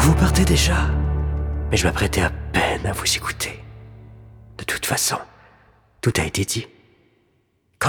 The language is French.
Vous partez déjà, mais je m'apprêtais à peine à vous écouter. De toute façon, tout a été dit. Qu'en dites-vous ?